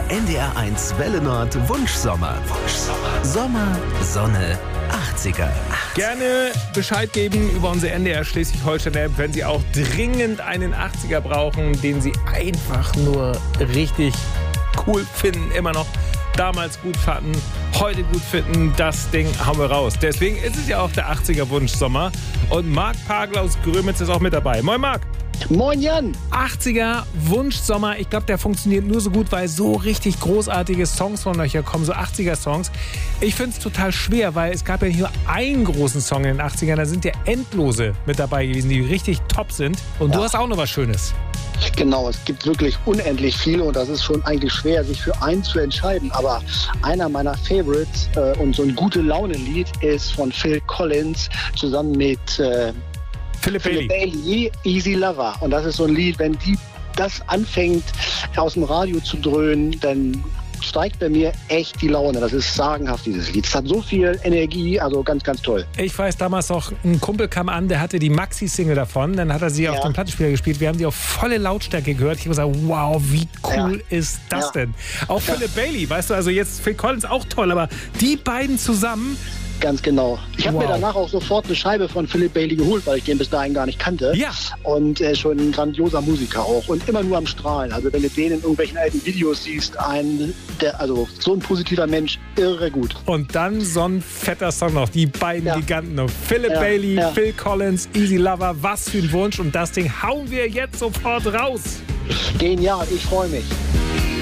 NDR1 Welle Nord Wunschsommer. Sommer, Sonne, 80er. Gerne Bescheid geben über unsere NDR Schleswig-Holstein-App, wenn Sie auch dringend einen 80er brauchen, den Sie einfach nur richtig cool finden, immer noch damals gut fanden, heute gut finden. Das Ding hauen wir raus. Deswegen ist es ja auch der 80er Wunschsommer. Und Marc Pagel aus Grömitz ist auch mit dabei. Moin Marc. Moin Jan! 80er Wunschsommer, ich glaube, der funktioniert nur so gut, weil so richtig großartige Songs von euch kommen, so 80er-Songs. Ich finde es total schwer, weil es gab ja nicht nur einen großen Song in den 80ern, da sind ja endlose mit dabei gewesen, die richtig top sind. Und du hast auch noch was Schönes. Genau, es gibt wirklich unendlich viele und das ist schon eigentlich schwer, sich für einen zu entscheiden. Aber einer meiner Favorites und so ein Gute-Laune-Lied ist von Phil Collins zusammen mit Philip Bailey, Easy Lover. Und das ist so ein Lied, wenn das anfängt aus dem Radio zu dröhnen, dann steigt bei mir echt die Laune. Das ist sagenhaft, dieses Lied. Es hat so viel Energie, also ganz, ganz toll. Ich weiß damals noch, ein Kumpel kam an, der hatte die Maxi-Single davon, dann hat er sie auf dem Plattenspieler gespielt. Wir haben die auf volle Lautstärke gehört. Ich habe gesagt, wow, wie cool ist das denn? Auch Philip Bailey, weißt du, also jetzt Phil Collins auch toll, aber die beiden zusammen. Ganz genau. Ich habe mir danach auch sofort eine Scheibe von Philip Bailey geholt, weil ich den bis dahin gar nicht kannte. Ja. Und er ist schon ein grandioser Musiker auch und immer nur am Strahlen. Also wenn du den in irgendwelchen alten Videos siehst, also so ein positiver Mensch, irre gut. Und dann so ein fetter Song noch, die beiden Giganten noch. Philip Bailey, Phil Collins, Easy Lover, was für ein Wunsch. Und das Ding hauen wir jetzt sofort raus. Genial, ich freue mich.